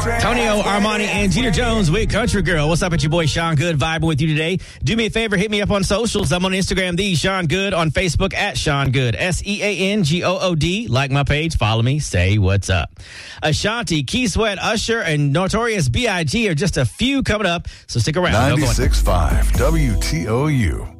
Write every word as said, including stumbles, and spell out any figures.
Tonio, Armani, and Jeter Jones with Country Girl. What's up? It's your boy Sean Good vibing with you today. Do me a favor, hit me up on socials. I'm on Instagram, the Sean Good, on Facebook at Sean Good, S E A N G O O D. Like my page, follow me, say what's up. Ashanti, Key Sweat, Usher, and Notorious B I G are just a few coming up, so stick around. ninety-six point five W T O U.